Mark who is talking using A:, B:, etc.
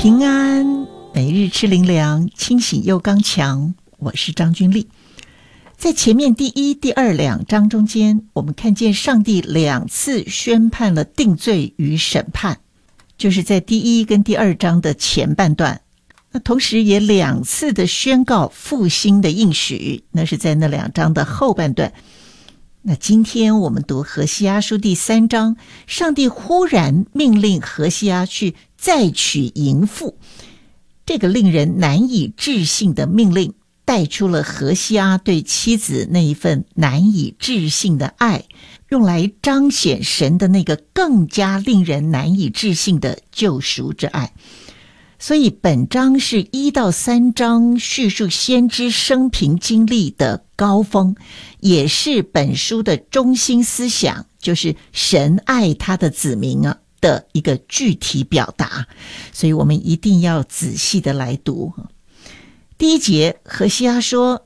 A: 平安，每日吃灵粮，清醒又刚强。我是张君丽。在前面第一、第二两章中间，我们看见上帝2次宣判了定罪与审判，就是在第一跟第二章的前半段。那同时也2次的宣告复兴的应许，那是在那2章的后半段。那今天我们读何西阿书第3章，上帝忽然命令何西阿去再娶淫妇，这个令人难以置信的命令带出了何西阿对妻子那一份难以置信的爱，用来彰显神的那个更加令人难以置信的救赎之爱。所以本章是1到3章叙述先知生平经历的高峰，也是本书的中心思想，就是神爱他的子民的一个具体表达。所以我们一定要仔细的来读。第1节，何西阿说：